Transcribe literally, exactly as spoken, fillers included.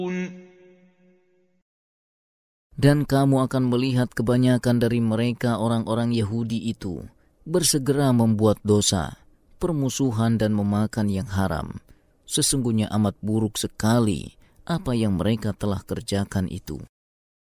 Dan kamu akan melihat kebanyakan dari mereka orang-orang Yahudi itu bersegera membuat dosa, permusuhan dan memakan yang haram. Sesungguhnya amat buruk sekali apa yang mereka telah kerjakan itu.